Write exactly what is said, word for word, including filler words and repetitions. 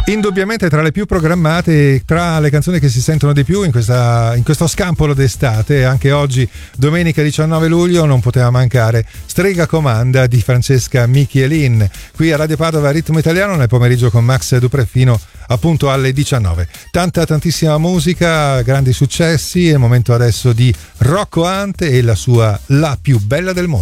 Indubbiamente tra le più programmate, tra le canzoni che si sentono di più in, questa, in questo scampolo d'estate. Anche oggi, domenica diciannove luglio, non poteva mancare Strega Comanda di Francesca Michelin, qui a Radio Padova Ritmo Italiano, nel pomeriggio con Max Dupré fino appunto alle diciannove. Tanta tantissima musica, grandi successi. È il momento adesso di Rocco Hunt e la sua La più bella del mondo.